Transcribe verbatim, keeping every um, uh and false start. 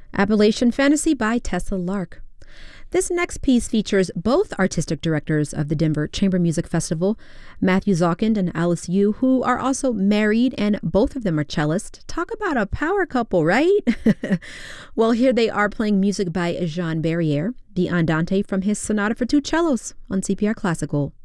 Appalachian Fantasy by Tessa Lark. This next piece features both artistic directors of the Denver Chamber Music Festival, Matthew Zalkind and Alice Yu, who are also married, and both of them are cellists. Talk about a power couple, right? Well, here they are playing music by Jean Barrière, the Andante from his Sonata for Two Cellos on C P R Classical.